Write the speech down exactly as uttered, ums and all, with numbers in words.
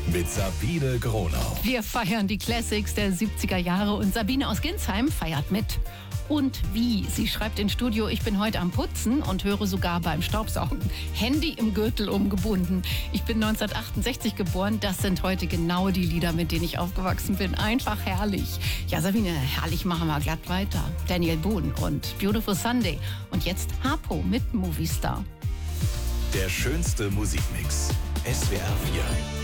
mit Sabine Gronau. Wir feiern die Classics der siebziger Jahre und Sabine aus Ginsheim feiert mit. Und wie? Sie schreibt ins Studio, ich bin heute am Putzen und höre sogar beim Staubsaugen. Handy im Gürtel umgebunden. Ich bin neunzehnhundertachtundsechzig geboren. Das sind heute genau die Lieder, mit denen ich aufgewachsen bin. Einfach herrlich. Ja, Sabine, herrlich machen wir glatt weiter. Daniel Boone und Beautiful Sunday. Und jetzt Harpo mit Movie Star. Der schönste Musikmix. S W R vier.